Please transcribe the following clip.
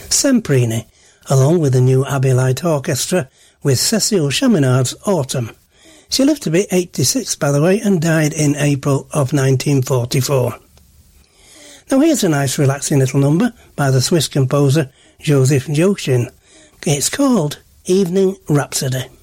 Semprini, along with the new Abbey Light Orchestra with Cecile Chaminad's Autumn. She lived to be 86, by the way, and died in April of 1944. Now here's a nice relaxing little number by the Swiss composer Joseph Joachim. It's called Evening Rhapsody.